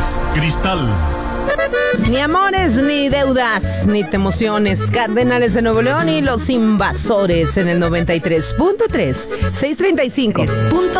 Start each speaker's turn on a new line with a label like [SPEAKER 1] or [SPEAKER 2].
[SPEAKER 1] Cristal.
[SPEAKER 2] Ni amores, ni deudas, ni te emociones. Cardenales de Nuevo León y los Invasores en el 93.3, 635.